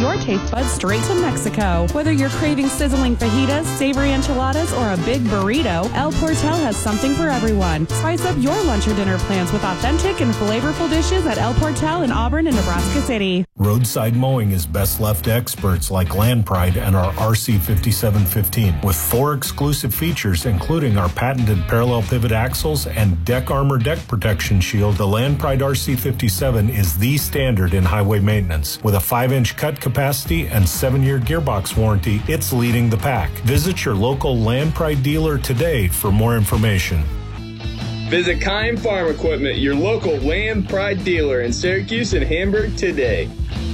your taste buds straight to Mexico. Whether you're craving sizzling fajitas, savory enchiladas, or a big burrito, El Portal has something for everyone. Spice up your lunch or dinner plans with authentic and flavorful dishes at El Portal in Auburn and Nebraska City. Roadside mowing is best left to experts like Land Pride and our RC5715 with 4 exclusive features, including our patented parallel pivot axles and Deck Armor deck protection shield. The Land Pride RC57 is the standard in highway maintenance. With a 5-inch cut capacity and 7-year gearbox warranty, it's leading the pack. Visit your local Land Pride dealer today for more information. Visit Kime Farm Equipment, your local Land Pride dealer in Syracuse and Hamburg today.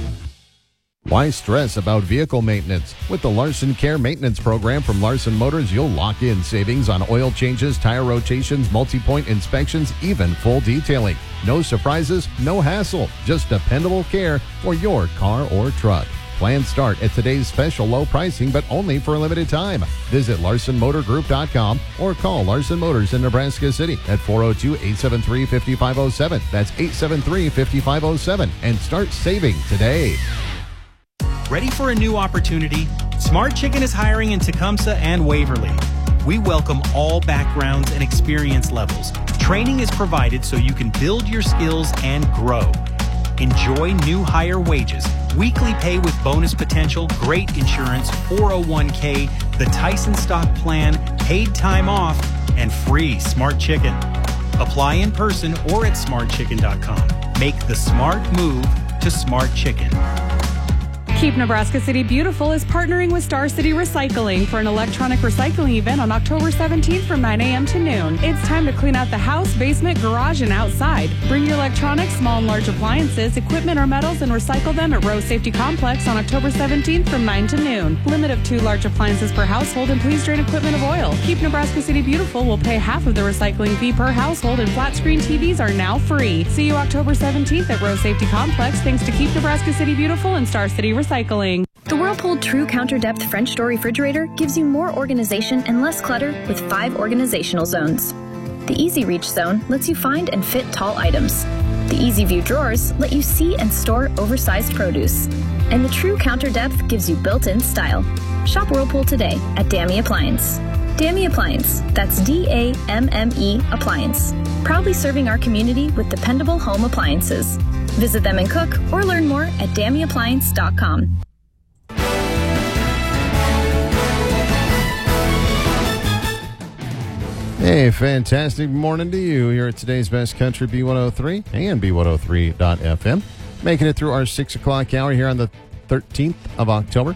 Why stress about vehicle maintenance? With the Larson Care Maintenance Program from Larson Motors, you'll lock in savings on oil changes, tire rotations, multi-point inspections, even full detailing. No surprises, no hassle, just dependable care for your car or truck. Plans start at today's special low pricing, but only for a limited time. Visit LarsonMotorGroup.com or call Larson Motors in Nebraska City at 402-873-5507. That's 873-5507 and start saving today. Ready for a new opportunity? Smart Chicken is hiring in Tecumseh and Waverly. We welcome all backgrounds and experience levels. Training is provided so you can build your skills and grow. Enjoy new higher wages, weekly pay with bonus potential, great insurance, 401k, the Tyson stock plan, paid time off, and free Smart Chicken. Apply in person or at smartchicken.com. Make the smart move to Smart Chicken. Keep Nebraska City Beautiful is partnering with Star City Recycling for an electronic recycling event on October 17th from 9 a.m. to noon. It's time to clean out the house, basement, garage, and outside. Bring your electronics, small and large appliances, equipment, or metals and recycle them at Rose Safety Complex on October 17th from 9 to noon. Limit of 2 large appliances per household, and please drain equipment of oil. Keep Nebraska City Beautiful will pay half of the recycling fee per household, and flat screen TVs are now free. See you October 17th at Rose Safety Complex, thanks to Keep Nebraska City Beautiful and Star City Recycling. The Whirlpool True Counter Depth French Door Refrigerator gives you more organization and less clutter with 5 organizational zones. The Easy Reach zone lets you find and fit tall items. The Easy View drawers let you see and store oversized produce. And the True Counter Depth gives you built-in style. Shop Whirlpool today at Dammy Appliance. Dammy Appliance, that's D-A-M-M-E Appliance. Proudly serving our community with dependable home appliances. Visit them in Cook or learn more at DammyAppliance.com. Hey, fantastic morning to you here at today's Best Country B103 and B103.FM. Making it through our 6 o'clock hour here on the 13th of October.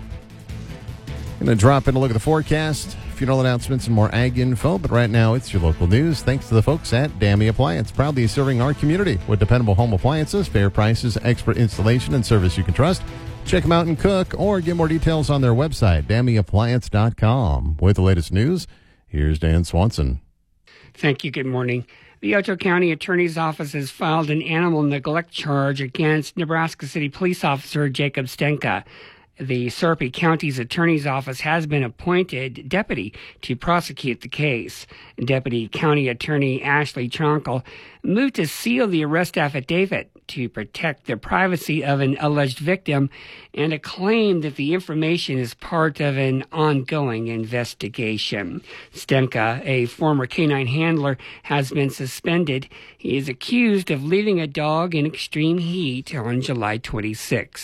Going to drop in a look at the forecast, funeral announcements, and more ag info. But right now, it's your local news. Thanks to the folks at Dammy Appliance, proudly serving our community with dependable home appliances, fair prices, expert installation, and service you can trust. Check them out in Cook or get more details on their website, DammyAppliance.com. With the latest news, here's Dan Swanson. Thank you. Good morning. The Otoe County Attorney's Office has filed an animal neglect charge against Nebraska City Police Officer Jacob Stenka. The Sarpy County's Attorney's Office has been appointed deputy to prosecute the case. Deputy County Attorney Ashley Tronkel moved to seal the arrest affidavit to protect the privacy of an alleged victim and a claim that the information is part of an ongoing investigation. Stenka, a former canine handler, has been suspended. He is accused of leaving a dog in extreme heat on July 26th.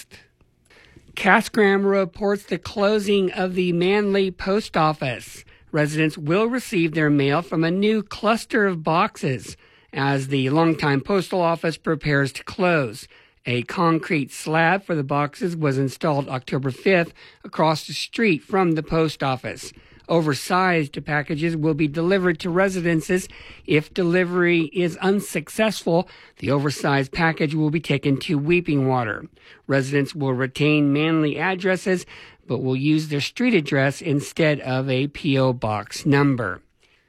Casgram reports the closing of the Manly Post Office. Residents will receive their mail from a new cluster of boxes as the longtime postal office prepares to close. A concrete slab for the boxes was installed October 5th across the street from the post office. Oversized packages will be delivered to residences. If delivery is unsuccessful, the oversized package will be taken to Weeping Water. Residents will retain Manly addresses, but will use their street address instead of a P.O. box number.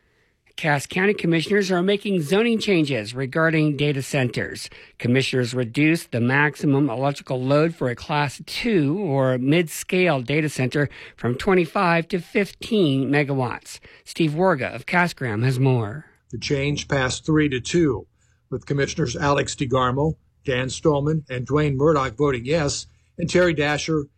Cass County commissioners are making zoning changes regarding data centers. Commissioners reduced the maximum electrical load for a Class 2 or mid-scale data center from 25 to 15 megawatts. Steve Warga of Casgram has more. The change passed 3-2, with Commissioners Alex DeGarmo, Dan Stolman, and Dwayne Murdoch voting yes, and Terry Dasher